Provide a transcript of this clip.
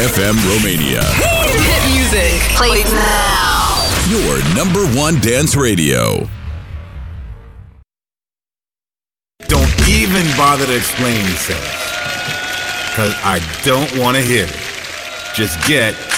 FM Romania. Hit music. Play now. Your number one dance radio. Don't even bother to explain yourself, because I don't want to hear it. Just get